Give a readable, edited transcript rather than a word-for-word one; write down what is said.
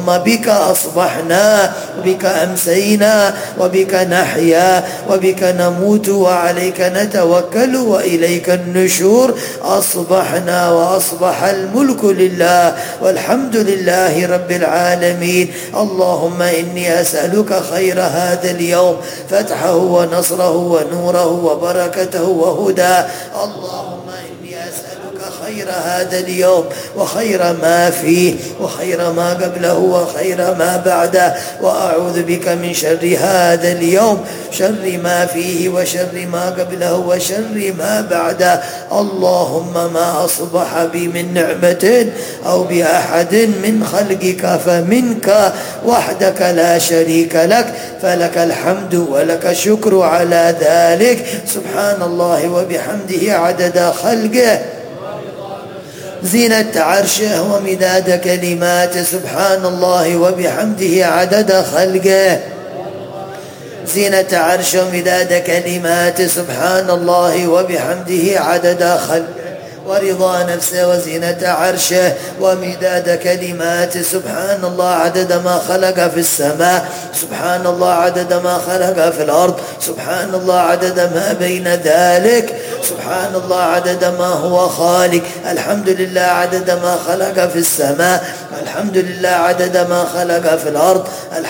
بك أصبحنا وبك أمسينا وبك نحيا وبك نموت وعليك نتوكل وإليك النشور. أصبحنا وأصبح الملك لله والحمد لله رب العالمين. اللهم إني أسألك خير هذا اليوم، فتحه ونصره ونوره وبركته وهداه. اللهم إني أسألك خير هذا اليوم وخير ما فيه وخير ما قبله وخير ما بعده، وأعوذ بك من شر هذا اليوم، شر ما فيه وشر ما قبله وشر ما بعده. اللهم ما أصبح بي من نعمة أو بأحد من خلقك فمنك وحدك لا شريك لك، فلك الحمد ولك الشكر على ذلك. سبحان الله وبحمده عدد خلقه، زينة عرشه ومداد كلماته. سبحان الله وبحمده عدد خلقه، زينة عرشه ومداد كلماته. سبحان الله وبحمده عدد خلقه ورضا نفسه وزينة عرشه ومداد كلماته. سبحان الله عدد ما خلق في السماء، سبحان الله عدد ما خلق في الأرض، سبحان الله عدد ما بين ذلك، سبحان الله عدد ما هو خالق. الحمد لله عدد ما خلق في السماء، الحمد لله عدد ما خلق في الأرض.